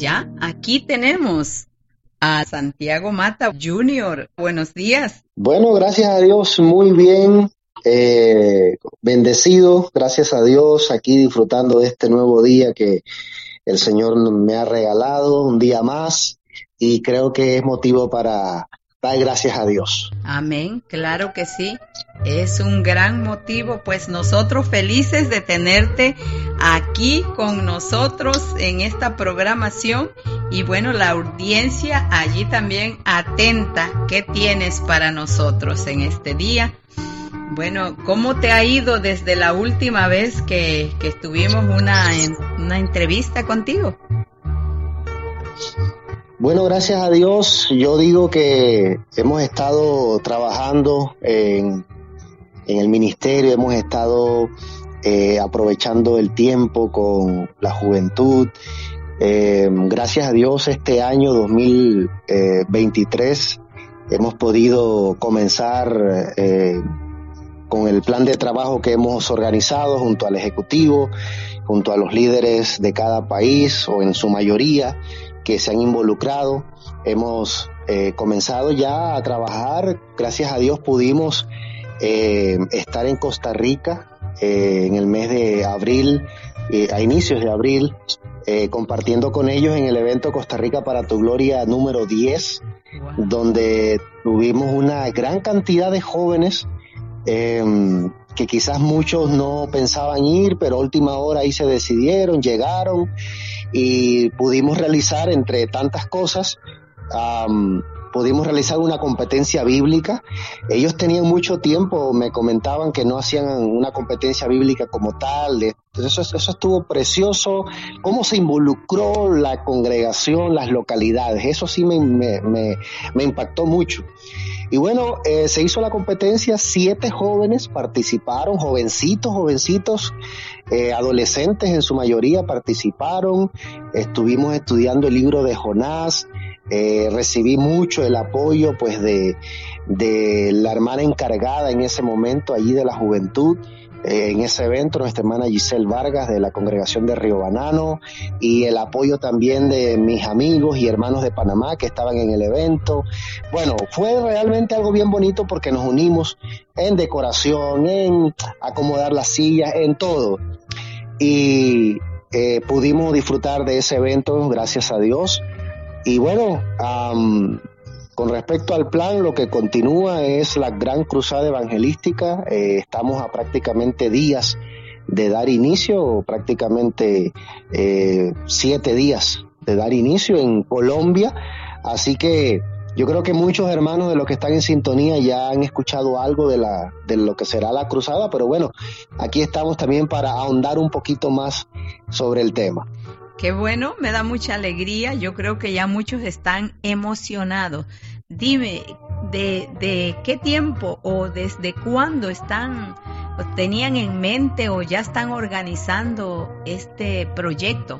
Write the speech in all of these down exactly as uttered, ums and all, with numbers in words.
ya aquí tenemos a Santiago Mata junior Buenos días. Bueno, gracias a Dios, muy bien, eh, bendecido, gracias a Dios, aquí disfrutando de este nuevo día que el Señor me ha regalado, un día más, y creo que es motivo para dar gracias a Dios. Amén, claro que sí, es un gran motivo, pues nosotros felices de tenerte aquí con nosotros en esta programación y bueno, la audiencia allí también atenta, ¿qué tienes para nosotros en este día? Bueno, ¿cómo te ha ido desde la última vez que, que estuvimos una, una entrevista contigo? Bueno, gracias a Dios, yo digo que hemos estado trabajando en, en el ministerio, hemos estado eh, aprovechando el tiempo con la juventud. Eh, gracias a Dios, este año dos mil veintitrés hemos podido comenzar eh, con el plan de trabajo que hemos organizado junto al Ejecutivo, junto a los líderes de cada país o en su mayoría que se han involucrado. Hemos eh, comenzado ya a trabajar, gracias a Dios pudimos eh, estar en Costa Rica eh, en el mes de abril, eh, a inicios de abril, eh, compartiendo con ellos en el evento Costa Rica para tu Gloria número diez, wow. Donde tuvimos una gran cantidad de jóvenes eh, que quizás muchos no pensaban ir, pero a última hora ahí se decidieron, llegaron y pudimos realizar, entre tantas cosas, um, pudimos realizar una competencia bíblica. Ellos tenían mucho tiempo, me comentaban que no hacían una competencia bíblica como tal. Entonces eso, eso estuvo precioso, cómo se involucró la congregación, las localidades, eso sí me, me, me, me impactó mucho. Y bueno, eh, se hizo la competencia, siete jóvenes participaron, jovencitos, jovencitos, eh, adolescentes en su mayoría participaron, estuvimos estudiando el libro de Jonás, eh, recibí mucho el apoyo pues de, de la hermana encargada en ese momento allí de la juventud, eh, en ese evento, nuestra hermana Giselle Vargas de la congregación de Río Banano, y el apoyo también de mis amigos y hermanos de Panamá que estaban en el evento. Bueno, fue realmente algo bien bonito porque nos unimos en decoración, en acomodar las sillas, en todo. Y eh, pudimos disfrutar de ese evento, gracias a Dios. Y bueno, um, con respecto al plan, lo que continúa es la gran cruzada evangelística. Eh, estamos a prácticamente días de dar inicio, prácticamente eh, siete días de dar inicio en Colombia. Así que yo creo que muchos hermanos de los que están en sintonía ya han escuchado algo de la de lo que será la cruzada, pero bueno, aquí estamos también para ahondar un poquito más sobre el tema. Qué bueno, me da mucha alegría. Yo creo que ya muchos están emocionados. Dime, ¿de, de qué tiempo o desde cuándo están, tenían en mente o ya están organizando este proyecto?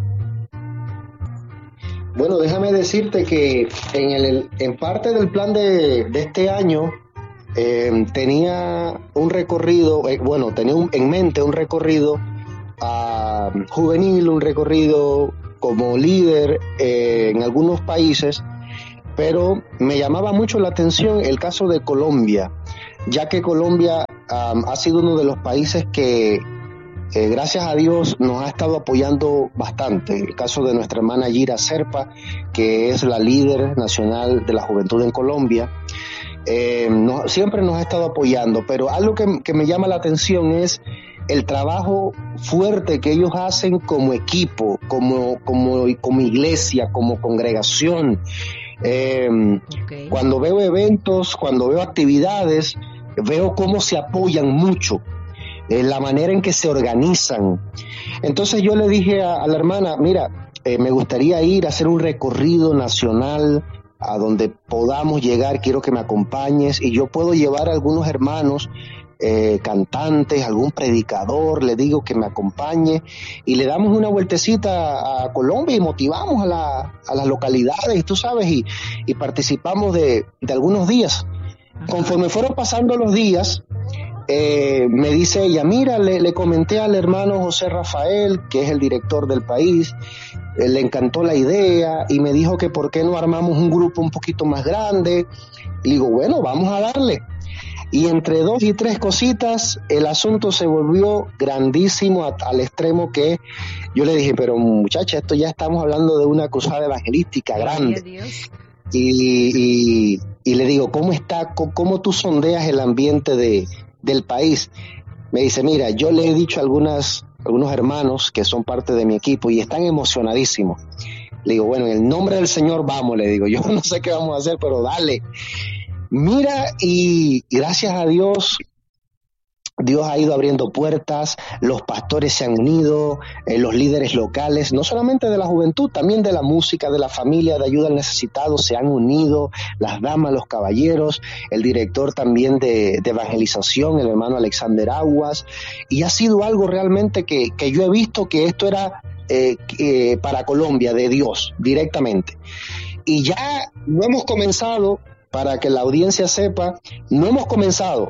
Bueno, déjame decirte que en, el, en parte del plan de, de este año eh, tenía un recorrido, eh, bueno, tenía un, en mente un recorrido Uh, juvenil, un recorrido como líder eh, en algunos países, pero me llamaba mucho la atención el caso de Colombia, ya que Colombia um, ha sido uno de los países que eh, gracias a Dios nos ha estado apoyando bastante. El caso de nuestra hermana Gira Serpa, que es la líder nacional de la juventud en Colombia, eh, no, siempre nos ha estado apoyando, pero algo que, que me llama la atención es el trabajo fuerte que ellos hacen como equipo, como, como, como iglesia, como congregación. Eh, okay. Cuando veo eventos, cuando veo actividades, veo cómo se apoyan mucho, eh, la manera en que se organizan. Entonces yo le dije a, a la hermana, mira, eh, me gustaría ir a hacer un recorrido nacional a donde podamos llegar, quiero que me acompañes, y yo puedo llevar a algunos hermanos Eh, cantantes, algún predicador, le digo que me acompañe y le damos una vueltecita a Colombia y motivamos a, la, a las localidades, tú sabes, y, y participamos de, de algunos días. Conforme fueron pasando los días, eh, me dice ella, mira, le, le comenté al hermano José Rafael, que es el director del país, eh, le encantó la idea y me dijo que por qué no armamos un grupo un poquito más grande. Y digo, bueno, vamos a darle. Y entre dos y tres cositas, el asunto se volvió grandísimo a, al extremo que yo le dije, pero muchacha, esto ya estamos hablando de una cruzada evangelística grande. Y, y, y le digo, ¿cómo está, cómo, cómo tú sondeas el ambiente de, del país? Me dice, mira, yo le he dicho a algunas, algunos hermanos que son parte de mi equipo y están emocionadísimos. Le digo, bueno, en el nombre del Señor vamos, le digo, yo no sé qué vamos a hacer, pero dale. Mira, y gracias a Dios, Dios ha ido abriendo puertas, los pastores se han unido, eh, los líderes locales, no solamente de la juventud, también de la música, de la familia, de ayuda al necesitado, se han unido, las damas, los caballeros, el director también de, de evangelización, el hermano Alexander Aguas, y ha sido algo realmente que, que yo he visto que esto era eh, eh, para Colombia, de Dios, directamente. Y ya no hemos comenzado. Para que la audiencia sepa, no hemos comenzado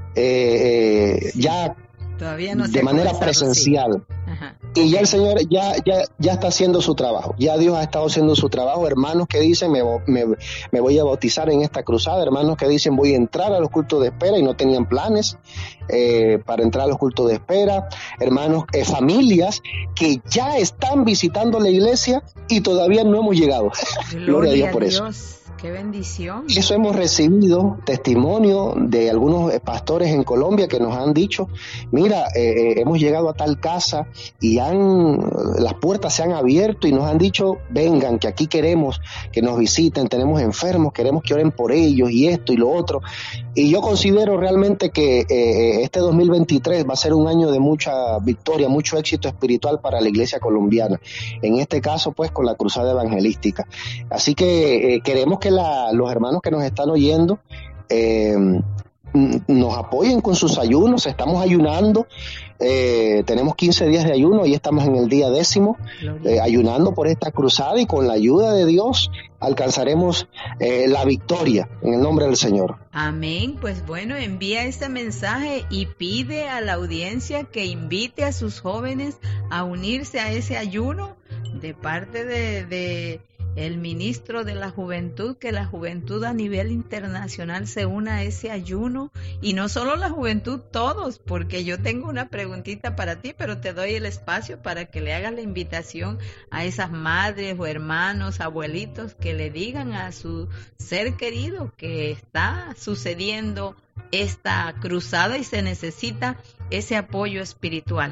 eh, eh, ya Todavía no de manera presencial. Sí. Y ya el Señor ya, ya, ya está haciendo su trabajo. Ya Dios ha estado haciendo su trabajo. Hermanos que dicen, me, me, me voy a bautizar en esta cruzada. Hermanos que dicen, voy a entrar a los cultos de espera y no tenían planes eh, para entrar a los cultos de espera. Hermanos, eh, familias que ya están visitando la iglesia y todavía no hemos llegado. Gloria, Gloria a Dios por Dios. Eso. ¡Qué bendición! Eso hemos recibido testimonio de algunos pastores en Colombia que nos han dicho, mira, eh, hemos llegado a tal casa y han las puertas se han abierto y nos han dicho, vengan, que aquí queremos que nos visiten, tenemos enfermos, queremos que oren por ellos y esto y lo otro. Y yo considero realmente que eh, este dos mil veintitrés va a ser un año de mucha victoria, mucho éxito espiritual para la iglesia colombiana. En este caso, pues, con la cruzada evangelística. Así que eh, queremos que La, los hermanos que nos están oyendo eh, nos apoyen con sus ayunos. Estamos ayunando, eh, tenemos quince días de ayuno y estamos en el día décimo eh, ayunando por esta cruzada y con la ayuda de Dios alcanzaremos eh, la victoria en el nombre del Señor. Amén. Pues bueno, envía este mensaje y pide a la audiencia que invite a sus jóvenes a unirse a ese ayuno de parte de, de el ministro de la juventud, que la juventud a nivel internacional se una a ese ayuno, y no solo la juventud, todos, porque yo tengo una preguntita para ti, pero te doy el espacio para que le hagas la invitación a esas madres o hermanos, abuelitos, que le digan a su ser querido que está sucediendo esta cruzada y se necesita ese apoyo espiritual.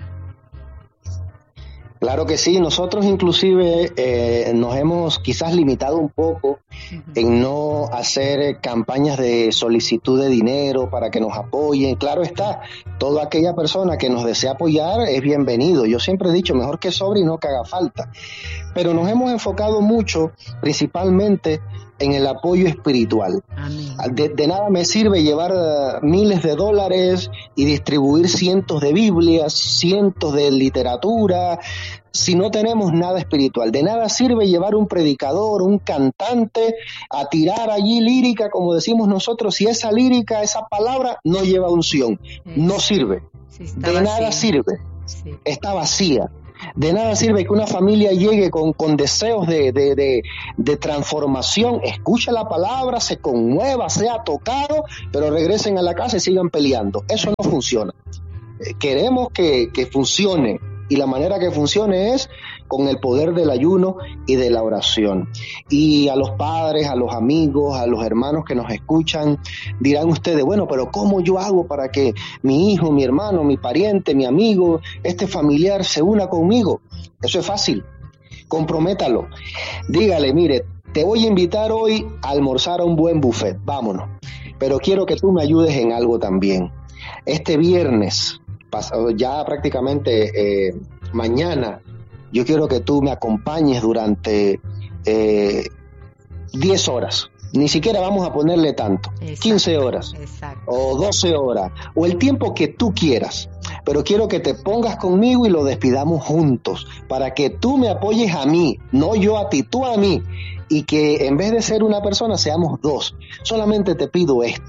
Claro que sí, nosotros inclusive eh, nos hemos quizás limitado un poco uh-huh. en no hacer campañas de solicitud de dinero para que nos apoyen. Claro está, toda aquella persona que nos desea apoyar es bienvenido. Yo siempre he dicho, mejor que sobre y no que haga falta. Pero nos hemos enfocado mucho, principalmente, en el apoyo espiritual. De, de nada me sirve llevar uh, miles de dólares y distribuir cientos de Biblias, cientos de literatura, si no tenemos nada espiritual. De nada sirve llevar un predicador, un cantante a tirar allí lírica, como decimos nosotros, si esa lírica, esa palabra no lleva unción, sí. no sirve. Sí, de vacía. Nada sirve, sí. está vacía. De nada sirve que una familia llegue con, con deseos de, de, de, de transformación, escuche la palabra, se conmueva, sea tocado, pero regresen a la casa y sigan peleando. Eso no funciona. Eh, queremos que, que funcione, y la manera que funcione es con el poder del ayuno y de la oración. Y a los padres, a los amigos, a los hermanos que nos escuchan, dirán ustedes, bueno, pero ¿cómo yo hago para que mi hijo, mi hermano, mi pariente, mi amigo, este familiar se una conmigo? Eso es fácil. Comprométalo. Dígale, mire, te voy a invitar hoy a almorzar a un buen buffet, vámonos. Pero quiero que tú me ayudes en algo también. Este viernes, ya prácticamente eh, mañana, yo quiero que tú me acompañes durante eh, diez horas. Ni siquiera vamos a ponerle tanto, exacto, quince horas exacto. o doce horas, o el tiempo que tú quieras. Pero quiero que te pongas conmigo y lo despidamos juntos, para que tú me apoyes a mí, no yo a ti, tú a mí, y que en vez de ser una persona seamos dos. Solamente te pido esto,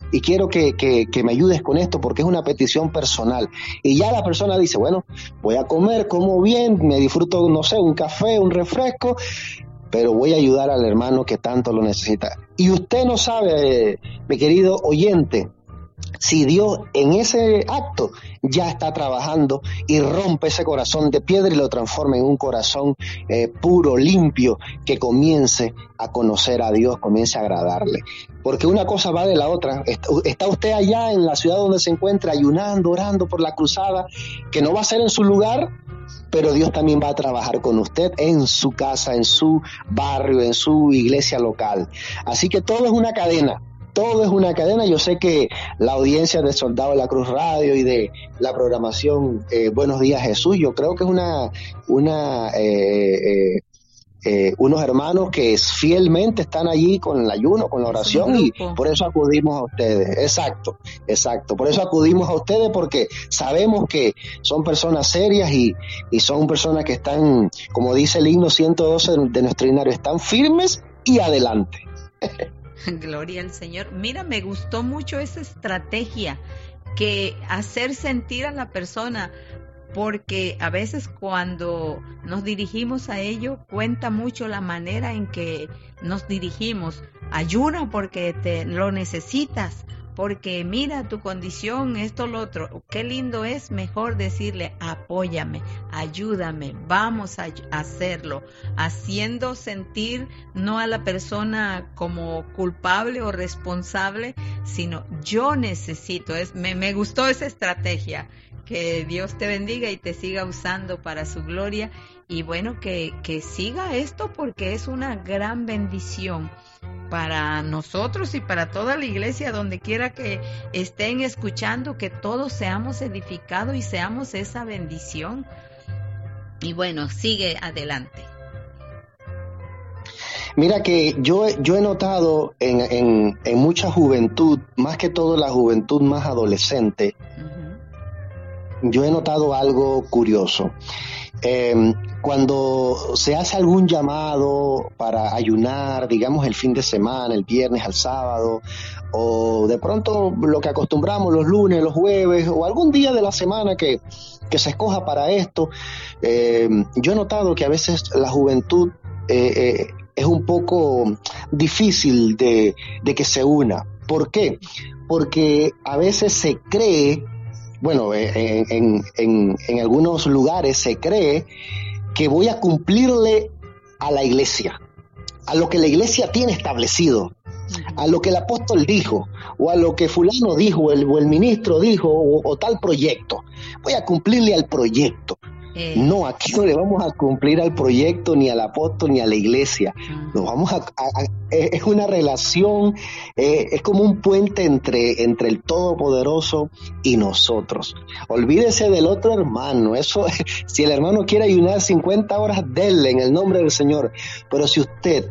y quiero que, que, que me ayudes con esto porque es una petición personal. Y ya la persona dice, bueno, voy a comer, como bien, me disfruto, no sé, un café, un refresco, pero voy a ayudar al hermano que tanto lo necesita. Y usted no sabe, mi querido oyente, si Dios en ese acto ya está trabajando y rompe ese corazón de piedra y lo transforma en un corazón eh, puro, limpio, que comience a conocer a Dios, comience a agradarle. Porque una cosa va de la otra. Está usted allá en la ciudad donde se encuentra, ayunando, orando por la cruzada, que no va a ser en su lugar, pero Dios también va a trabajar con usted en su casa, en su barrio, en su iglesia local. Así que todo es una cadena. Todo es una cadena. Yo sé que la audiencia de Soldado de la Cruz Radio y de la programación eh, Buenos Días Jesús, yo creo que es una, una eh, eh, eh, unos hermanos que fielmente están allí con el ayuno, con la oración, y por eso acudimos a ustedes. Exacto, exacto. Por eso acudimos a ustedes, porque sabemos que son personas serias y, y son personas que están, como dice el himno ciento doce de nuestro himnario, están firmes y adelante. Gloria al Señor. Mira, me gustó mucho esa estrategia, que hacer sentir a la persona, porque a veces cuando nos dirigimos a ello, cuenta mucho la manera en que nos dirigimos. Ayuna porque te lo necesitas, porque mira tu condición, esto, lo otro. Qué lindo es mejor decirle, apóyame, ayúdame, vamos a hacerlo, haciendo sentir no a la persona como culpable o responsable, sino yo necesito. Es, me, me gustó esa estrategia. Que Dios te bendiga y te siga usando para su gloria, y bueno, que, que siga esto, porque es una gran bendición para nosotros y para toda la iglesia, donde quiera que estén escuchando, que todos seamos edificados y seamos esa bendición. Y bueno, sigue adelante. Mira que yo, yo he notado en, en, en mucha juventud, más que todo la juventud más adolescente, uh-huh. Yo he notado algo curioso. Eh, cuando se hace algún llamado para ayunar, digamos el fin de semana, el viernes al sábado, o de pronto lo que acostumbramos los lunes, los jueves, o algún día de la semana que, que se escoja para esto, eh, yo he notado que a veces la juventud eh, eh, es un poco difícil de, de que se una. ¿Por qué? Porque a veces se cree, bueno, en, en, en, en algunos lugares se cree que voy a cumplirle a la iglesia, a lo que la iglesia tiene establecido, a lo que el apóstol dijo, o a lo que fulano dijo, o el, o el ministro dijo, o, o tal proyecto. Voy a cumplirle al proyecto. Eh. No, aquí no le vamos a cumplir al proyecto, ni al apóstol, ni a la iglesia. Uh-huh. Nos vamos a, a, a es una relación, eh, es como un puente entre, entre el Todopoderoso y nosotros. Olvídese del otro hermano. Eso, si el hermano quiere ayunar cincuenta horas, denle en el nombre del Señor. Pero si usted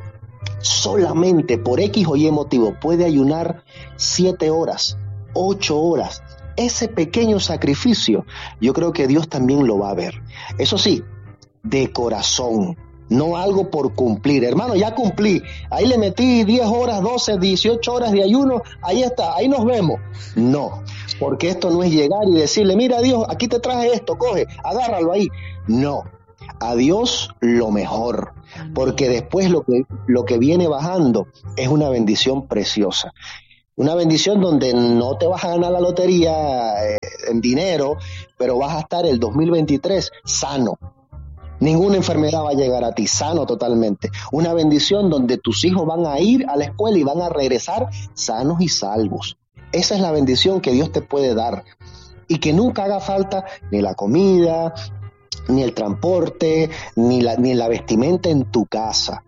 solamente por X o Y motivo puede ayunar siete horas, ocho horas, ese pequeño sacrificio, yo creo que Dios también lo va a ver. Eso sí, de corazón, no algo por cumplir. Hermano, ya cumplí, ahí le metí diez horas, doce, dieciocho horas de ayuno, ahí está, ahí nos vemos. No, porque esto no es llegar y decirle, mira Dios, aquí te traje esto, coge, agárralo ahí. No, a Dios lo mejor, porque después lo que, lo que viene bajando es una bendición preciosa. Una bendición donde no te vas a ganar la lotería eh, en dinero, pero vas a estar el dos mil veintitrés sano. Ninguna enfermedad va a llegar a ti, sano totalmente. Una bendición donde tus hijos van a ir a la escuela y van a regresar sanos y salvos. Esa es la bendición que Dios te puede dar. Y que nunca haga falta ni la comida, ni el transporte, ni la, ni la vestimenta en tu casa.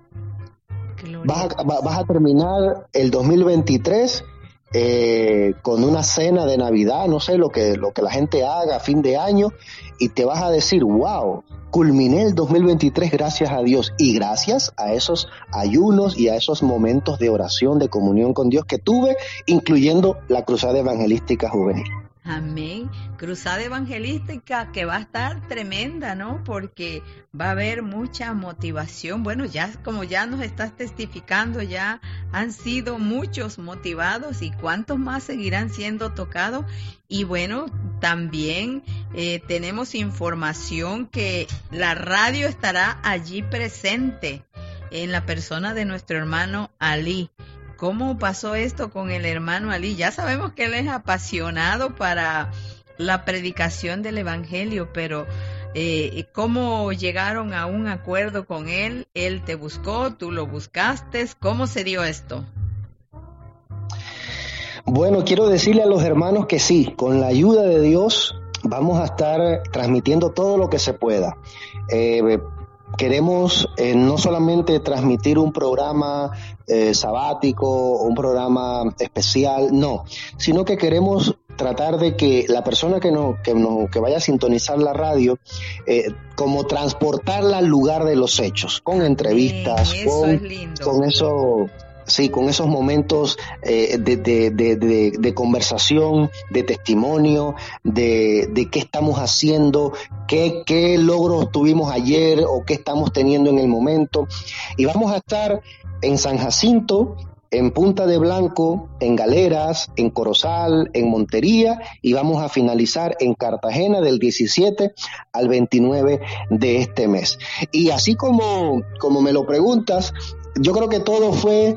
Vas a, vas a terminar el dos mil veintitrés Eh, con una cena de Navidad, no sé, lo que, lo que la gente haga a fin de año, y te vas a decir, wow, culminé el dos mil veintitrés gracias a Dios, y gracias a esos ayunos y a esos momentos de oración, de comunión con Dios que tuve, incluyendo la Cruzada Evangelística Juvenil. Amén. Cruzada evangelística que va a estar tremenda, ¿no? Porque va a haber mucha motivación. Bueno, ya como ya nos estás testificando, ya han sido muchos motivados y cuántos más seguirán siendo tocados. Y bueno, también eh, tenemos información que la radio estará allí presente en la persona de nuestro hermano Ali. ¿Cómo pasó esto con el hermano Ali? Ya sabemos que él es apasionado para la predicación del evangelio, pero eh, ¿cómo llegaron a un acuerdo con él? ¿Él te buscó? ¿Tú lo buscaste? ¿Cómo se dio esto? Bueno, quiero decirle a los hermanos que sí, con la ayuda de Dios vamos a estar transmitiendo todo lo que se pueda. Eh, Queremos eh, no solamente transmitir un programa eh, sabático, un programa especial, no, sino que queremos tratar de que la persona que no, que no, que vaya a sintonizar la radio, eh, como transportarla al lugar de los hechos, con entrevistas, Bien, eso con, es lindo. con eso. Sí, con esos momentos eh, de, de, de, de, de conversación, de testimonio, de, de qué estamos haciendo, qué, qué logros tuvimos ayer o qué estamos teniendo en el momento. Y vamos a estar en San Jacinto, en Punta de Blanco, en Galeras, en Corozal, en Montería, y vamos a finalizar en Cartagena del diecisiete al veintinueve de este mes. Y así como, como me lo preguntas, yo creo que todo fue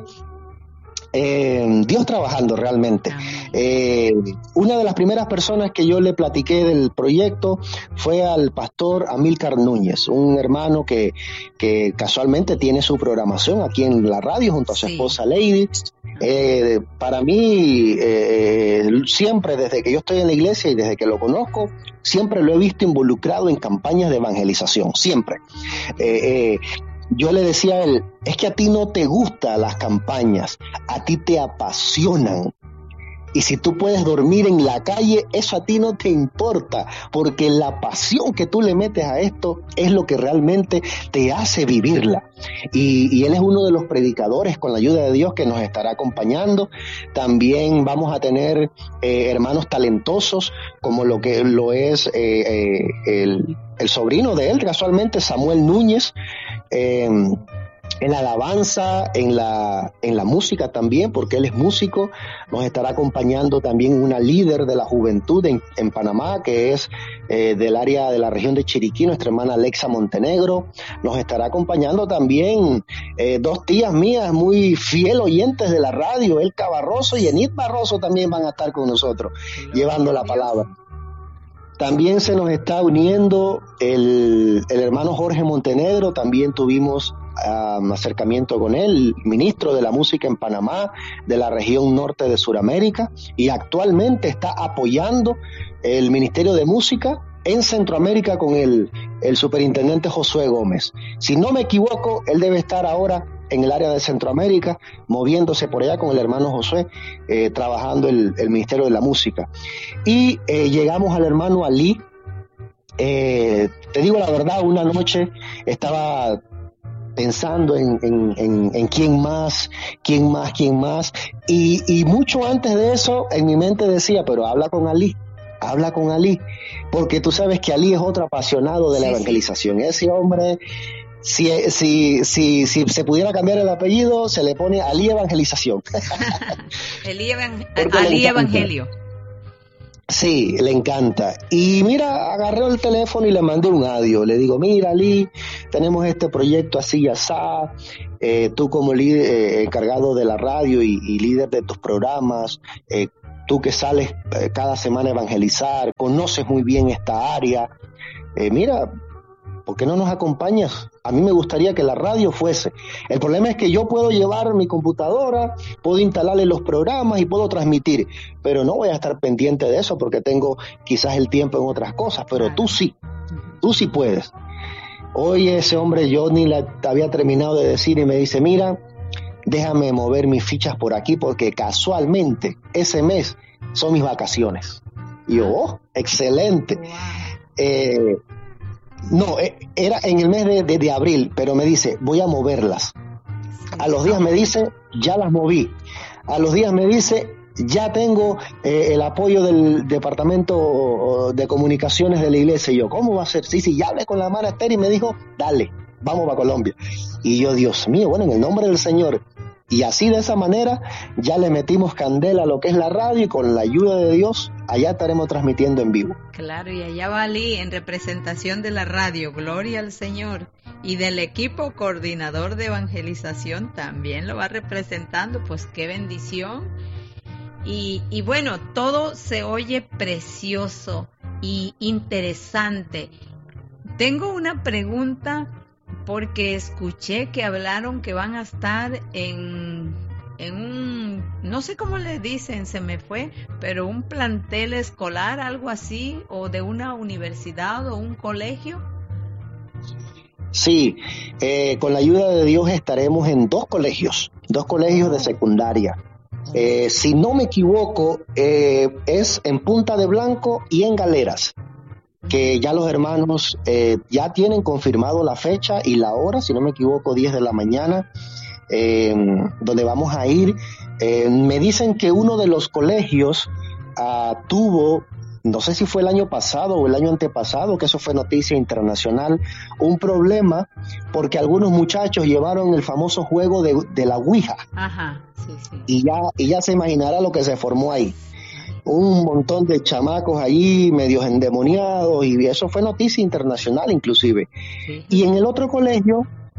eh, Dios trabajando realmente. Eh, una de las primeras personas que yo le platiqué del proyecto fue al pastor Amílcar Núñez, un hermano que, que casualmente tiene su programación aquí en la radio junto a su sí. esposa Lady. Eh, para mí, eh, siempre desde que yo estoy en la iglesia y desde que lo conozco, siempre lo he visto involucrado en campañas de evangelización, siempre. Eh, eh, Yo le decía a él, es que a ti no te gustan las campañas, a ti te apasionan. Y si tú puedes dormir en la calle, eso a ti no te importa, porque la pasión que tú le metes a esto es lo que realmente te hace vivirla. Y, y él es uno de los predicadores, con la ayuda de Dios, que nos estará acompañando. También vamos a tener eh, hermanos talentosos, como lo que lo es eh, eh, el, el sobrino de él, casualmente, Samuel Núñez, eh, en la alabanza, en la, en la música también, porque él es músico. Nos estará acompañando también una líder de la juventud en, en Panamá, que es eh, del área de la región de Chiriquí, nuestra hermana Alexa Montenegro. Nos estará acompañando también eh, dos tías mías muy fiel oyentes de la radio, Elka Barroso y Enid Barroso, también van a estar con nosotros, llevando la palabra. También se nos está uniendo el, el hermano Jorge Montenegro. También tuvimos um, acercamiento con él, ministro de la música en Panamá, de la región norte de Sudamérica, y actualmente está apoyando el Ministerio de Música en Centroamérica con el, el superintendente Josué Gómez. Si no me equivoco, él debe estar ahora en el área de Centroamérica, moviéndose por allá con el hermano Josué, eh, trabajando el, el Ministerio de la Música. Y eh, llegamos al hermano Ali. Eh, te digo la verdad, una noche estaba pensando en, en, en, en quién más, quién más, quién más, y, y mucho antes de eso en mi mente decía, pero habla con Ali, habla con Ali, porque tú sabes que Ali es otro apasionado de la sí, evangelización. Sí. Ese hombre, si, si, si, si se pudiera cambiar el apellido, se le pone Ali Evangelización. Ali, evan- Ali Evangelio. Sí, le encanta. Y mira, agarré el teléfono y le mandé un audio. Le digo, mira, Ali, tenemos este proyecto así y asá. Eh, tú como líder, eh, encargado de la radio y, y líder de tus programas, eh, tú que sales eh, cada semana a evangelizar, conoces muy bien esta área. Eh, mira, ¿por qué no nos acompañas? A mí me gustaría que la radio fuese. El problema es que yo puedo llevar mi computadora, puedo instalarle los programas y puedo transmitir, pero no voy a estar pendiente de eso porque tengo quizás el tiempo en otras cosas, pero tú sí, tú sí puedes. Hoy ese hombre, yo ni la había terminado de decir y me dice, mira, déjame mover mis fichas por aquí porque casualmente ese mes son mis vacaciones. Y yo, oh, excelente. Eh... No, era en el mes de, de, de abril, pero me dice, voy a moverlas. A los días me dice, ya las moví. A los días me dice, ya tengo eh, el apoyo del departamento de comunicaciones de la iglesia. Y yo, ¿cómo va a ser? Sí, sí, ya hablé con la hermana Esther y me dijo, dale, vamos para Colombia. Y yo, Dios mío, bueno, en el nombre del Señor. Y así de esa manera ya le metimos candela a lo que es la radio y con la ayuda de Dios allá estaremos transmitiendo en vivo. Claro, y allá va Ali en representación de la radio, gloria al Señor, y del equipo coordinador de evangelización también lo va representando, pues qué bendición. Y, y bueno, todo se oye precioso y interesante. Tengo una pregunta porque escuché que hablaron que van a estar en, en un, no sé cómo le dicen, se me fue, pero un plantel escolar, algo así, o de una universidad o un colegio. Sí, eh, con la ayuda de Dios estaremos en dos colegios, dos colegios de secundaria. Eh, si no me equivoco, eh, es en Punta de Blanco y en Galeras, que ya los hermanos eh, ya tienen confirmado la fecha y la hora, si no me equivoco, diez de la mañana, eh, donde vamos a ir. Eh, me dicen que uno de los colegios uh, tuvo, no sé si fue el año pasado o el año antepasado, que eso fue noticia internacional, un problema porque algunos muchachos llevaron el famoso juego de, de la Ouija. Ajá, sí, sí. Y ya, y ya se imaginará lo que se formó ahí. Un montón de chamacos allí, medios endemoniados, y eso fue noticia internacional inclusive. Sí. Y en el otro colegio,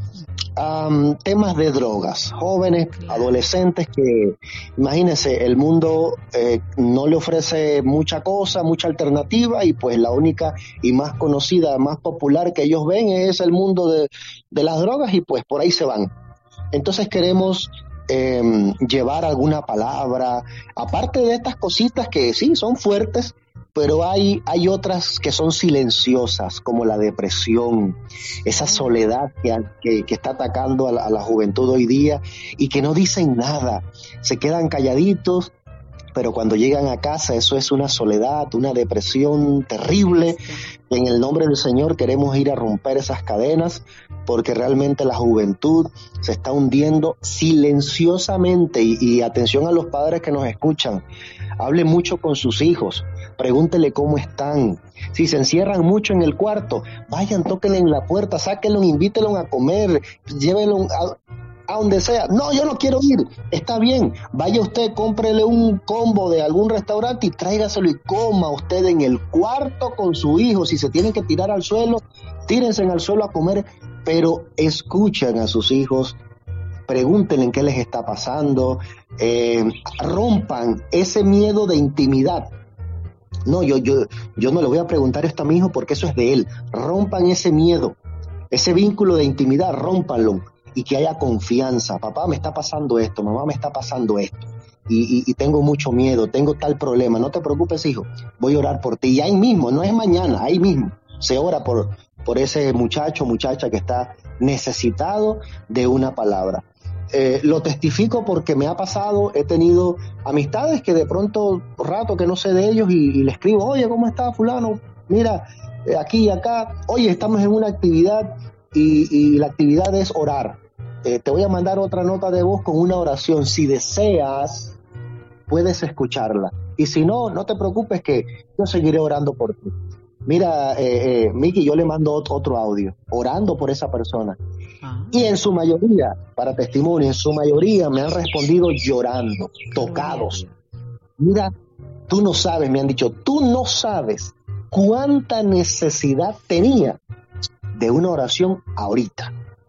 um, temas de drogas, jóvenes, claro, adolescentes que, imagínense, el mundo eh, no le ofrece mucha cosa, mucha alternativa, y pues la única y más conocida, más popular que ellos ven es el mundo de, de las drogas, y pues por ahí se van. Entonces queremos Eh, llevar alguna palabra, aparte de estas cositas que sí son fuertes, pero hay, hay otras que son silenciosas, como la depresión, esa soledad que, que, que está atacando a la, a la juventud hoy día y que no dicen nada, se quedan calladitos, pero cuando llegan a casa eso es una soledad, una depresión terrible. En el nombre del Señor queremos ir a romper esas cadenas, porque realmente la juventud se está hundiendo silenciosamente. Y, y atención a los padres que nos escuchan, hable mucho con sus hijos, pregúntele cómo están. Si se encierran mucho en el cuarto, vayan, tóquenle en la puerta, sáquenlo, invítenlo a comer, llévenlo a... a donde sea. No, yo no quiero ir. Está bien, vaya usted, cómprele un combo de algún restaurante y tráigaselo y coma usted en el cuarto con su hijo. Si se tienen que tirar al suelo, tírense al suelo a comer, pero escuchen a sus hijos, pregúntenle qué les está pasando, eh, rompan ese miedo de intimidad. No, yo, yo, yo no le voy a preguntar esto a mi hijo porque eso es de él. Rompan ese miedo, ese vínculo de intimidad, rómpanlo. Y que haya confianza. Papá, me está pasando esto, mamá, me está pasando esto, y, y, y tengo mucho miedo, tengo tal problema. No te preocupes, hijo, voy a orar por ti. Y ahí mismo, no es mañana, ahí mismo se ora por, por ese muchacho, muchacha que está necesitado de una palabra. Eh, lo testifico porque me ha pasado, he tenido amistades que de pronto, rato que no sé de ellos, y, y le escribo, oye, ¿cómo está fulano? Mira, eh, aquí y acá, oye, estamos en una actividad, y, y la actividad es orar. Eh, te voy a mandar otra nota de voz con una oración. Si deseas, puedes escucharla. Y si no, no te preocupes que yo seguiré orando por ti. Mira, eh, eh, Miki, yo le mando otro audio, orando por esa persona. Ah. Y en su mayoría, para testimonio, en su mayoría me han respondido llorando, tocados. Mira, tú no sabes, me han dicho, tú no sabes cuánta necesidad tenía de una oración ahorita.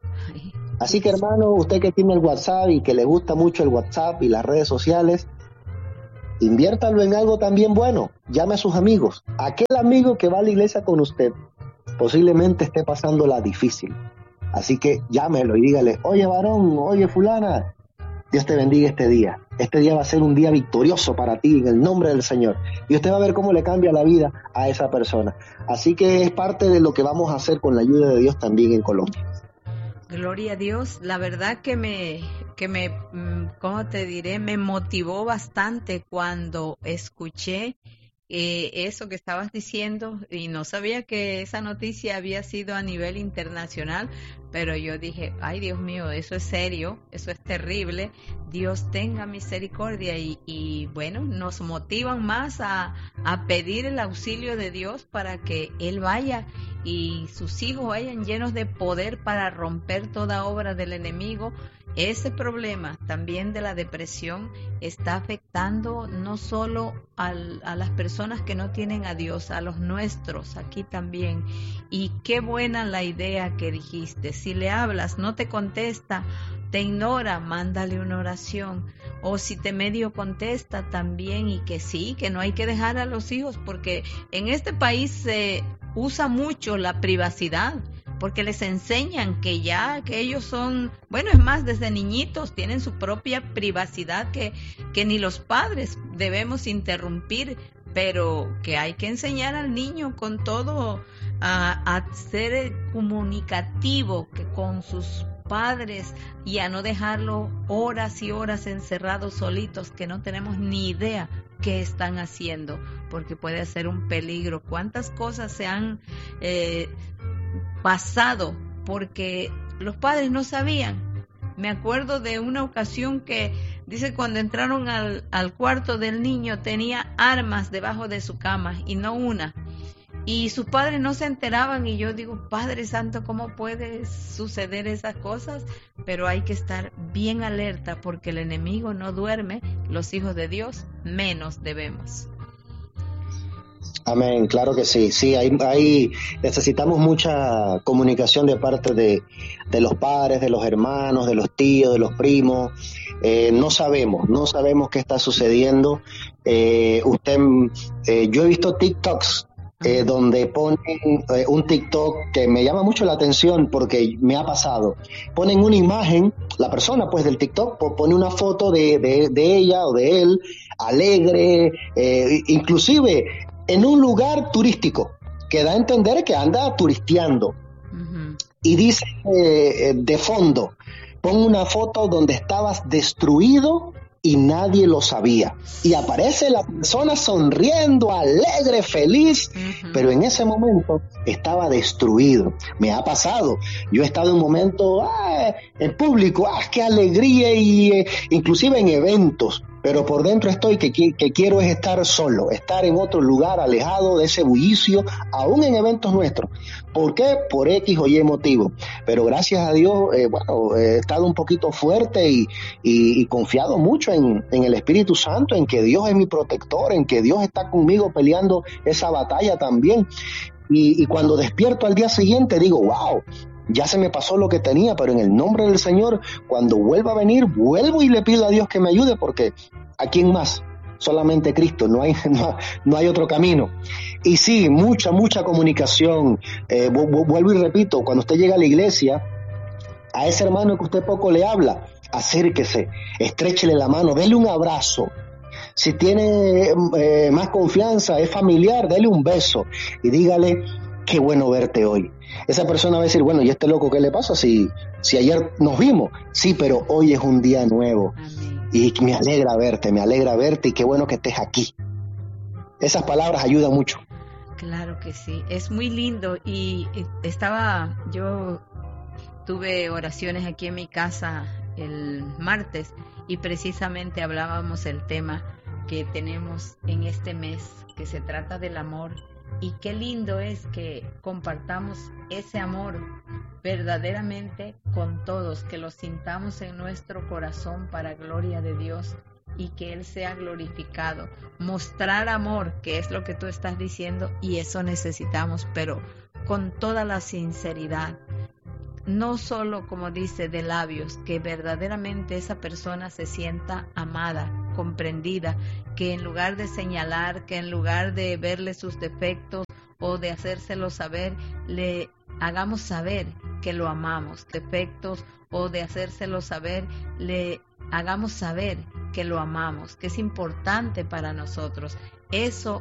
Así que, hermano, usted que tiene el WhatsApp y que le gusta mucho el WhatsApp y las redes sociales, inviértalo en algo también bueno. Llame a sus amigos. Aquel amigo que va a la iglesia con usted posiblemente esté pasándola difícil. Así que llámelo y dígale, oye, varón, oye, fulana, Dios te bendiga este día. Este día va a ser un día victorioso para ti en el nombre del Señor. Y usted va a ver cómo le cambia la vida a esa persona. Así que es parte de lo que vamos a hacer con la ayuda de Dios también en Colombia. Gloria a Dios, la verdad que me, que me, ¿cómo te diré? Me motivó bastante cuando escuché eh, eso que estabas diciendo, y no sabía que esa noticia había sido a nivel internacional, pero yo dije, ay Dios mío, eso es serio, eso es terrible, Dios tenga misericordia, y, y bueno, nos motivan más a, a pedir el auxilio de Dios para que Él vaya y sus hijos vayan llenos de poder para romper toda obra del enemigo. Ese problema también de la depresión está afectando no solo al, a las personas que no tienen a Dios, a los nuestros aquí también. Y qué buena la idea que dijiste. Si le hablas, no te contesta, te ignora, mándale una oración. O si te medio contesta también, y que sí, que no hay que dejar a los hijos, porque en este país se usa mucho la privacidad, porque les enseñan que ya, que ellos son, bueno, es más, desde niñitos tienen su propia privacidad que, que ni los padres debemos interrumpir, pero que hay que enseñar al niño con todo a, a ser comunicativo que con sus padres, y a no dejarlo horas y horas encerrados solitos, que no tenemos ni idea qué están haciendo, porque puede ser un peligro. ¿Cuántas cosas se han eh, pasado porque los padres no sabían? Me acuerdo de una ocasión que dice, cuando entraron al, al cuarto del niño, tenía armas debajo de su cama, y no una, y sus padres no se enteraban, y yo digo, Padre Santo, ¿cómo puede suceder esas cosas? Pero hay que estar bien alerta, porque el enemigo no duerme, los hijos de Dios menos debemos. Amén, claro que sí, sí, hay, hay, necesitamos mucha comunicación de parte de, de los padres, de los hermanos, de los tíos, de los primos. Eh, no sabemos, no sabemos qué está sucediendo. Eh, usted, eh, yo he visto TikToks eh, donde ponen eh, un TikTok que me llama mucho la atención, porque me ha pasado. Ponen una imagen, la persona pues del TikTok pone una foto de, de, de ella o de él, alegre, eh, inclusive en un lugar turístico, que da a entender que anda turisteando. Uh-huh. Y dice eh, de fondo, pon una foto donde estabas destruido y nadie lo sabía. Y aparece la persona sonriendo, alegre, feliz, uh-huh. pero en ese momento estaba destruido. Me ha pasado. Yo he estado en un momento ah, en público, ah, qué alegría, y eh, inclusive en eventos, pero por dentro estoy que, que quiero es estar solo, estar en otro lugar, alejado de ese bullicio, aún en eventos nuestros. ¿Por qué? Por X o Y motivo. Pero gracias a Dios, eh, bueno, he estado un poquito fuerte y, y, y confiado mucho en, en el Espíritu Santo, en que Dios es mi protector, en que Dios está conmigo peleando esa batalla también. Y, y cuando despierto al día siguiente digo, wow, ya se me pasó lo que tenía, pero en el nombre del Señor, cuando vuelva a venir, vuelvo y le pido a Dios que me ayude, porque ¿a quién más? Solamente Cristo, no hay, no, no hay otro camino. Y sí, mucha, mucha comunicación. Eh, vuelvo y repito, cuando usted llega a la iglesia, a ese hermano que usted poco le habla, acérquese, estréchele la mano, dele un abrazo. Si tiene eh, más confianza, es familiar, dele un beso y dígale, qué bueno verte hoy. Esa persona va a decir, bueno, ¿y este loco qué le pasa? Si, si ayer nos vimos, sí, pero hoy es un día nuevo. Amén. Y me alegra verte, me alegra verte, y qué bueno que estés aquí. Esas palabras ayudan mucho. Claro que sí, es muy lindo. Y estaba, yo tuve oraciones aquí en mi casa el martes, y precisamente hablábamos el tema que tenemos en este mes, que se trata del amor. Y qué lindo es que compartamos ese amor verdaderamente con todos, que lo sintamos en nuestro corazón para gloria de Dios, y que Él sea glorificado. Mostrar amor, que es lo que tú estás diciendo, y eso necesitamos, pero con toda la sinceridad. No solo, como dice, de labios, que verdaderamente esa persona se sienta amada, comprendida, que en lugar de señalar, que en lugar de verle sus defectos o de hacérselo saber, le hagamos saber que lo amamos, defectos, o de hacérselo saber, le hagamos saber que lo amamos, que es importante para nosotros. Eso